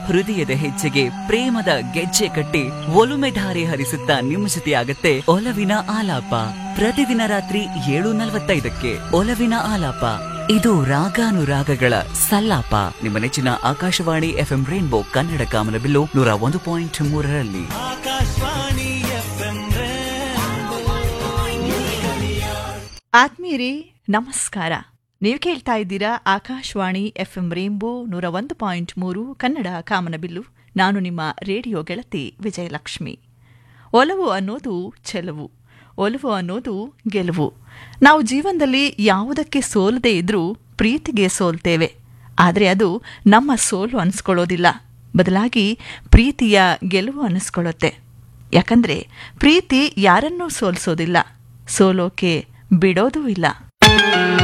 ಹೃದಯದ ಹೆಜ್ಜೆಗೆ ಪ್ರೇಮದ ಗೆಜ್ಜೆ ಕಟ್ಟಿ ಒಲುಮೆ ಧಾರೆ ಹರಿಸುತ್ತಾ ನಿಮ್ಮ ಜೊತೆಯಾಗತ್ತೆ ಒಲವಿನ ಆಲಾಪ. ಪ್ರತಿದಿನ ರಾತ್ರಿ 7:45 ಒಲವಿನ ಆಲಾಪ. ಇದು ರಾಗಾನುರಾಗಗಳ ಸಲ್ಲಾಪ. ನಿಮ್ಮ ನೆಚ್ಚಿನ ಆಕಾಶವಾಣಿ FM ರೈನ್ಬೋ ಕನ್ನಡ ಕಾಮನಬಿಲ್ಲು 101.3ರಲ್ಲಿ. ಆತ್ಮೀಯರೇ ನಮಸ್ಕಾರ. ನೀವು ಕೇಳ್ತಾ ಇದ್ದೀರಾ ಆಕಾಶವಾಣಿ FM ರೈನ್ಬೋ 101.3 ಕನ್ನಡ ಕಾಮನಬಿಲ್ಲು. ನಾನು ನಿಮ್ಮ ರೇಡಿಯೋ ಗೆಳತಿ ವಿಜಯಲಕ್ಷ್ಮಿ. ಒಲವು ಅನ್ನೋದು ಚೆಲುವು, ಒಲವು ಅನ್ನೋದು ಗೆಲುವು. ನಾವು ಜೀವನದಲ್ಲಿ ಯಾವುದಕ್ಕೆ ಸೋಲದೇ ಇದ್ರೂ ಪ್ರೀತಿಗೆ ಸೋಲ್ತೇವೆ. ಆದರೆ ಅದು ನಮ್ಮ ಸೋಲು ಅನಿಸ್ಕೊಳ್ಳೋದಿಲ್ಲ, ಬದಲಾಗಿ ಪ್ರೀತಿಯ ಗೆಲುವು ಅನಿಸ್ಕೊಳ್ಳುತ್ತೆ. ಯಾಕಂದ್ರೆ ಪ್ರೀತಿ ಯಾರನ್ನೂ ಸೋಲಿಸೋದಿಲ್ಲ, ಸೋಲೋಕೆ ಬಿಡೋದೂ ಇಲ್ಲ.